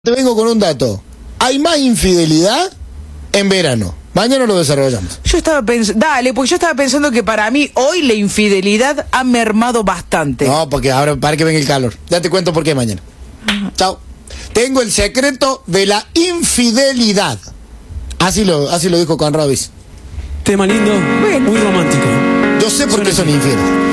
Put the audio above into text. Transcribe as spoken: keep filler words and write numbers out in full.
Te vengo con un dato. Hay más infidelidad en verano. Mañana lo desarrollamos. Yo estaba pensando, dale, pues yo estaba pensando que para mí hoy la infidelidad ha mermado bastante. No, porque ahora para que venga el calor. Ya te cuento por qué mañana. Chao. Tengo el secreto de la infidelidad. Así lo, así lo dijo Conrad Bis. Tema lindo, Bueno. muy romántico. Yo sé por qué son infieles.